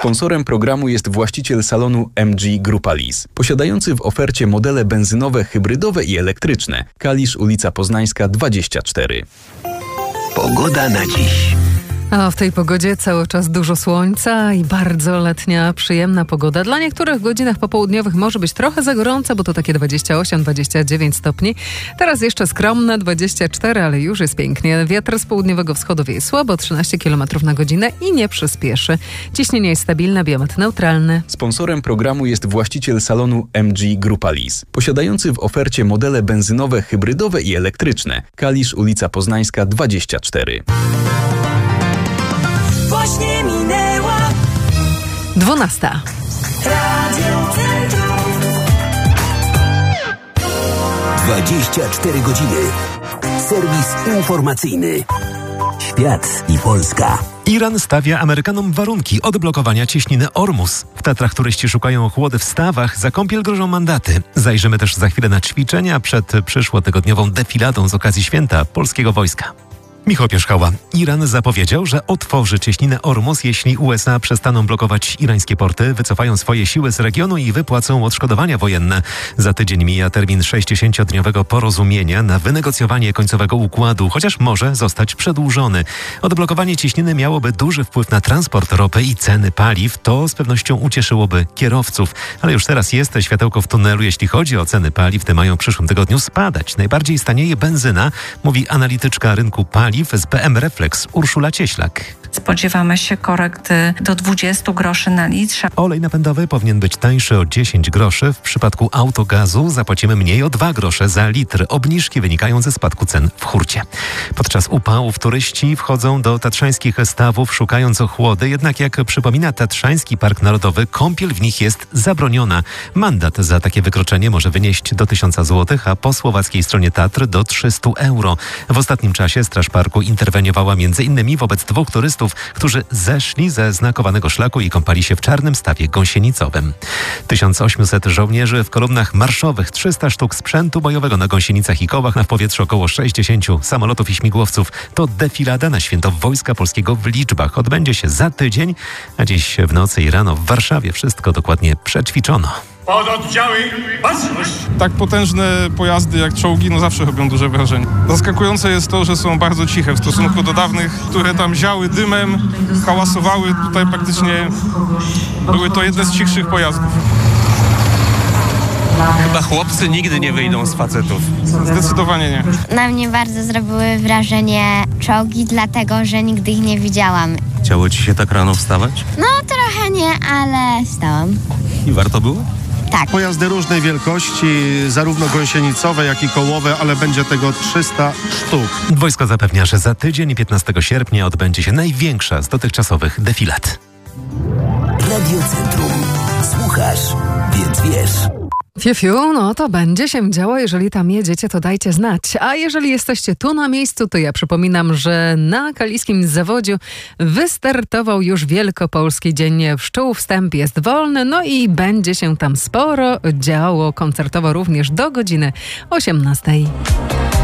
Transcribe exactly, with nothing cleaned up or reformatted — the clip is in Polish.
Sponsorem programu jest właściciel salonu M G Grupa Lease, posiadający w ofercie modele benzynowe, hybrydowe i elektryczne. Kalisz, ulica Poznańska dwadzieścia cztery. Pogoda na dziś. A w tej pogodzie cały czas dużo słońca i bardzo letnia, przyjemna pogoda. Dla niektórych w godzinach popołudniowych może być trochę za gorąco, bo to takie dwadzieścia osiem dwadzieścia dziewięć stopni. Teraz jeszcze skromne dwadzieścia cztery, ale już jest pięknie. Wiatr z południowego wschodu wieje słabo, trzynaście kilometrów na godzinę i nie przyspieszy. Ciśnienie jest stabilne, biometr neutralny. Sponsorem programu jest właściciel salonu M G Grupa Lease, posiadający w ofercie modele benzynowe, hybrydowe i elektryczne. Kalisz, ulica Poznańska dwadzieścia cztery. Właśnie minęła dwunasta. Radio Centrum. dwadzieścia cztery godziny. Serwis informacyjny. Świat i Polska. Iran stawia Amerykanom warunki odblokowania cieśniny Ormus. W Tatrach turyści szukają chłody w stawach, za kąpiel grożą mandaty. Zajrzymy też za chwilę na ćwiczenia przed przyszłotygodniową defiladą z okazji święta polskiego wojska. Michał Pierzchała. Iran zapowiedział, że otworzy cieśninę Ormus, jeśli U S A przestaną blokować irańskie porty, wycofają swoje siły z regionu i wypłacą odszkodowania wojenne. Za tydzień mija termin sześćdziesięciodniowego porozumienia na wynegocjowanie końcowego układu, chociaż może zostać przedłużony. Odblokowanie cieśniny miałoby duży wpływ na transport ropy i ceny paliw. To z pewnością ucieszyłoby kierowców. Ale już teraz jest światełko w tunelu, jeśli chodzi o ceny paliw. Te mają w przyszłym tygodniu spadać. Najbardziej stanieje benzyna, mówi analityczka rynku paliw z P M Reflex Urszula Cieślak. Spodziewamy się korekty do dwudziestu groszy na litrze. Olej napędowy powinien być tańszy o dziesięć groszy. W przypadku autogazu zapłacimy mniej o dwa grosze za litr. Obniżki wynikają ze spadku cen w hurcie. Podczas upałów turyści wchodzą do tatrzańskich stawów, szukając ochłody. Jednak jak przypomina Tatrzański Park Narodowy, kąpiel w nich jest zabroniona. Mandat za takie wykroczenie może wynieść do tysiąca złotych, a po słowackiej stronie Tatr do trzystu euro. W ostatnim czasie Straż Parku interweniowała między innymi wobec dwóch turystów, którzy zeszli ze znakowanego szlaku i kąpali się w czarnym stawie gąsienicowym. tysiąc osiemset żołnierzy w kolumnach marszowych, trzysta sztuk sprzętu bojowego na gąsienicach i kołach, na w powietrzu około sześćdziesiąt samolotów i śmigłowców. To defilada na święto Wojska Polskiego w liczbach. Odbędzie się za tydzień, a dziś w nocy i rano w Warszawie wszystko dokładnie przećwiczono. Pododdziały, baczność! Tak potężne pojazdy jak czołgi no zawsze robią duże wrażenie. Zaskakujące jest to, że są bardzo ciche w stosunku do dawnych, które tam ziały dymem, hałasowały. Tutaj praktycznie były to jedne z cichszych pojazdów. Chyba chłopcy nigdy nie wyjdą z facetów. Zdecydowanie nie. Na mnie bardzo zrobiły wrażenie czołgi, dlatego że nigdy ich nie widziałam. Chciało ci się tak rano wstawać? No trochę nie, ale wstałam. I warto było? Tak. Pojazdy różnej wielkości, zarówno gąsienicowe, jak i kołowe, ale będzie tego trzysta sztuk. Wojsko zapewnia, że za tydzień, piętnastego sierpnia, odbędzie się największa z dotychczasowych defilat. Radio Centrum. Słuchasz, więc wiesz. Fiu, fiu, no to będzie się działo. Jeżeli tam jedziecie, to dajcie znać. A jeżeli jesteście tu na miejscu, to ja przypominam, że na kaliskim zawodziu wystartował już Wielkopolski Dzień Pszczół. Wstęp jest wolny, no i będzie się tam sporo działo koncertowo również do godziny osiemnastej.